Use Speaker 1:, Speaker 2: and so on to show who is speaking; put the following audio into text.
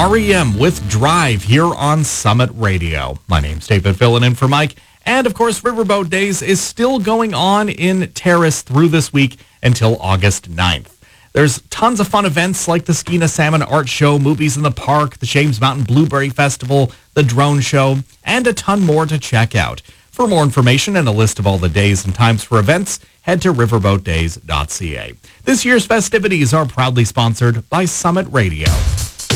Speaker 1: REM with Drive here on Summit Radio. My name's David, filling in for Mike. And, of course, Riverboat Days is still going on in Terrace through this week until August 9th. There's tons of fun events like the Skeena Salmon Art Show, movies in the park, the James Mountain Blueberry Festival, the drone show, and a ton more to check out. For more information and a list of all the days and times for events, head to riverboatdays.ca. This year's festivities are proudly sponsored by Summit Radio.